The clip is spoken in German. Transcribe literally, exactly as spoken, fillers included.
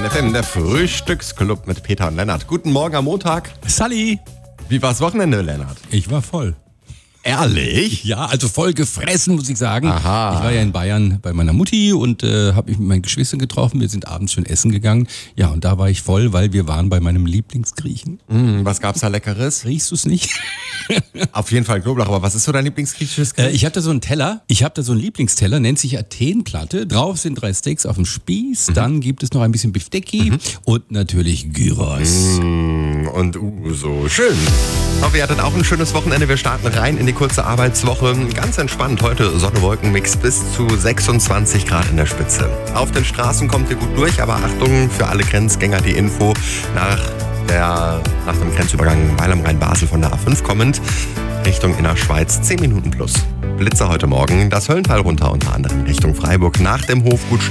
F M, der Frühstücksclub mit Peter und Lennart. Guten Morgen am Montag. Sally! Wie war's Wochenende, Lennart? Ich war voll. Ehrlich? Ja, also voll gefressen, muss ich sagen. Aha. Ich war ja in Bayern bei meiner Mutti und äh, habe mich mit meinen Geschwistern getroffen. Wir sind abends schön essen gegangen. Ja, und da war ich voll, weil wir waren bei meinem Lieblingsgriechen. Mm, was gab's da Leckeres? Riechst du es nicht? Auf jeden Fall Knoblauch, aber was ist so dein Lieblingsgriechisches Äh, Gericht? ich habe da so einen Teller. Ich habe da so einen Lieblingsteller, nennt sich Athenplatte. Drauf sind drei Steaks auf dem Spieß. Mhm. Dann gibt es noch ein bisschen Biftecki mhm. und natürlich Gyros. Mm, und uh, so schön. Ich hoffe, ihr hattet auch ein schönes Wochenende. Wir starten rein in die kurze Arbeitswoche. Ganz entspannt. Heute Sonne-Wolken-Mix bis zu sechsundzwanzig Grad in der Spitze. Auf den Straßen kommt ihr gut durch, aber Achtung für alle Grenzgänger, die Info nach, der, nach dem Grenzübergang Weil am Rhein-Basel von der A fünf kommend Richtung Innerschweiz zehn Minuten plus. Blitzer heute Morgen, das Höllental runter, unter anderem Richtung Freiburg nach dem Hofgut